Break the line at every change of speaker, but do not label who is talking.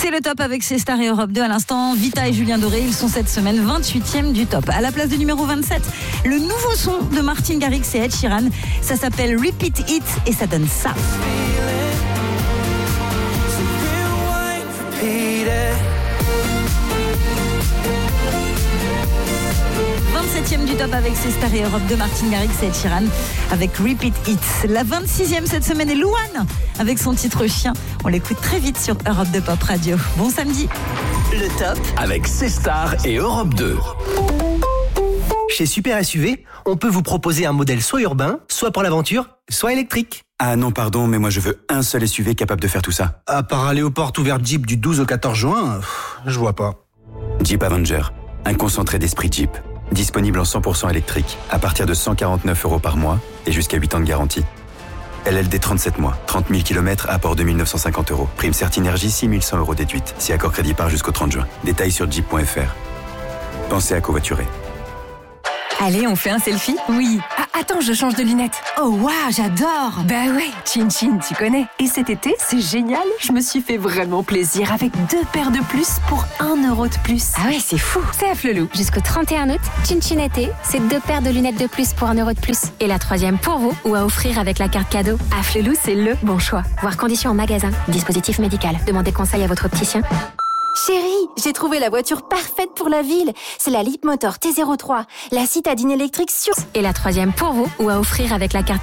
C'est le top avec ces stars et Europe 2 à l'instant. Vita et Julien Doré, ils sont cette semaine 28e du top. À la place du numéro 27, le nouveau son de Martin Garrix et Ed Sheeran. Ça s'appelle Repeat It et ça donne ça. 27e du top avec ses stars et Europe 2, Martin Garrix et Ed Sheeran avec Repeat It. La 26e cette semaine est Louane avec son titre Chien. On l'écoute très vite sur Europe 2 Pop Radio. Bon samedi.
Le top avec ses stars et Europe 2.
Chez Super SUV, on peut vous proposer un modèle soit urbain, soit pour l'aventure, soit électrique.
Ah non, pardon, mais moi je veux un seul SUV capable de faire tout ça.
À part aller aux portes ouvertes Jeep du 12 au 14 juin, je vois pas.
Jeep Avenger, un concentré d'esprit Jeep. Disponible en 100% électrique, à partir de 149 € par mois et jusqu'à 8 ans de garantie. LLD 37 mois, 30 000 km, apport 2 950 €. Prime Certinergie, 6 100 € déduite. Si accord crédit part jusqu'au 30 juin. Détails sur jeep.fr. Pensez à covoiturer.
Allez, on fait un selfie ? Oui. Ah, attends, je change de lunettes.
Oh waouh, j'adore.
Bah ouais, Chin Chin, tu connais. Et cet été, c'est génial. Je me suis fait vraiment plaisir avec 2 paires de plus pour 1 € de plus.
Ah ouais, c'est fou.
C'est à Flelou.
Jusqu'au 31 août, Chin Chin été, c'est 2 paires de lunettes de plus pour 1 € de plus. Et la 3e pour vous ou à offrir avec la carte cadeau.
À Flelou, c'est le bon choix.
Voir conditions en magasin. Dispositif médical. Demandez conseil à votre opticien.
Chérie, j'ai trouvé la voiture parfaite pour la ville. C'est la Leapmotor T03, la citadine électrique sûre.
Et la 3e pour vous ou à offrir avec la carte